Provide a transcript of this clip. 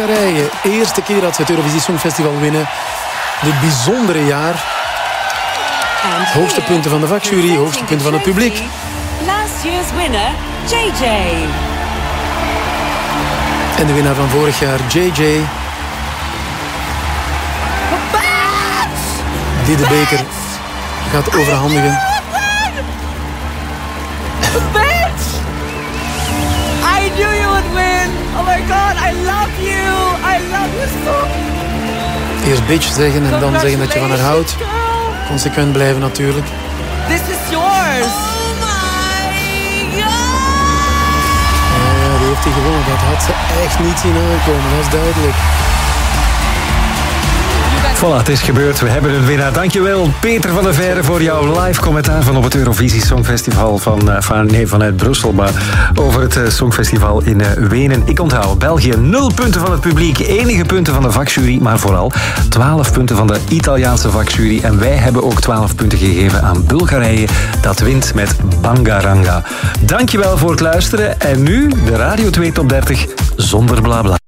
Bulgarije. Eerste keer dat ze het Eurovisie Songfestival winnen. Dit bijzondere jaar. Hoogste punten van de vakjury, hoogste punten van het publiek. Last year's winner, JJ. En de winnaar van vorig jaar, JJ. Die de beker gaat overhandigen. Bitch! I knew you would win! Oh my god, I love you! I love you so. Eerst bitch zeggen en dan zeggen dat je van haar houdt. Consequent blijven natuurlijk. This is yours! Oh my god! Ja, die heeft hij gewonnen. Dat had ze echt niet zien aankomen, dat is duidelijk. Voilà, het is gebeurd. We hebben een winnaar. Dankjewel, Peter van der Veire, voor jouw live commentaar van op het Eurovisie Songfestival vanuit Brussel, maar over het Songfestival in Wenen. Ik onthoud, België 0 punten van het publiek, enige punten van de vakjury, maar vooral 12 punten van de Italiaanse vakjury. En wij hebben ook 12 punten gegeven aan Bulgarije. Dat wint met Bangaranga. Dankjewel voor het luisteren. En nu de Radio 2 Top 30 zonder blabla.